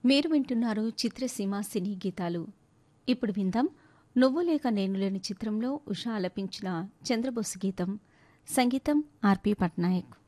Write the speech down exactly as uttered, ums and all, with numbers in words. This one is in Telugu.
మీరు వింటున్నారు చిత్రసీమ సినీ గీతాలు. ఇప్పుడు విందాం నువ్వు లేక నేను లేని చిత్రంలో ఉషా ఆలపించిన చంద్రబోస్ గీతం. సంగీతం ఆర్పి పట్నాయక్.